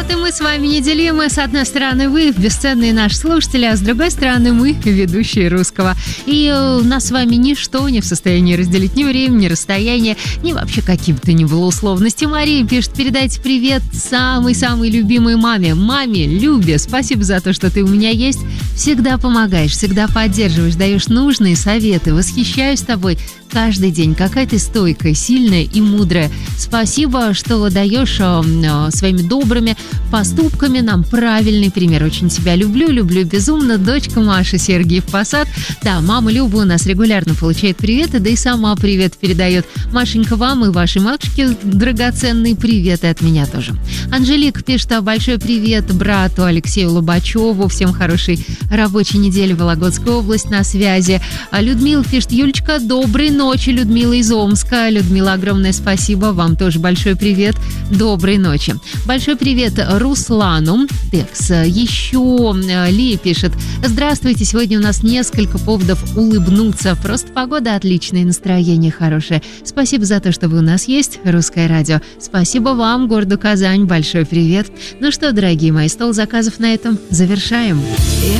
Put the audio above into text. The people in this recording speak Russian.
Вот и мы с вами неделимы. С одной стороны, вы, бесценные наши слушатели, а с другой стороны, мы, ведущие русского. И нас с вами ничто не в состоянии разделить ни время, ни расстояние, ни вообще какие-то ни было условности. Мария пишет: передайте привет самой-самой любимой маме. Маме, Любе, спасибо за то, что ты у меня есть. Всегда помогаешь, всегда поддерживаешь, даешь нужные советы. Восхищаюсь тобой каждый день. Какая ты стойкая, сильная и мудрая. Спасибо, что даешь своими добрыми поступками нам правильный пример. Очень тебя люблю безумно. Дочка Маша, Сергиев Посад. Да, мама Люба у нас регулярно получает приветы, да и сама привет передает. Машенька, вам и вашей матушке драгоценные приветы от меня тоже. Анжелика пишет: большой привет брату Алексею Лобачеву. Всем хорошей рабочей недели. Вологодская область на связи. Людмила пишет: Юлечка, доброй ночи. Людмила из Омска. Людмила, огромное спасибо. Вам тоже большой привет. Доброй ночи. Большой привет Руслану. Текс. Еще Лия пишет: здравствуйте. Сегодня у нас несколько поводов улыбнуться. Просто погода отличная, настроение хорошее. Спасибо за то, что вы у нас есть. Русское радио. Спасибо вам, городу Казань. Большой привет. Ну что, дорогие мои, стол заказов на этом завершаем.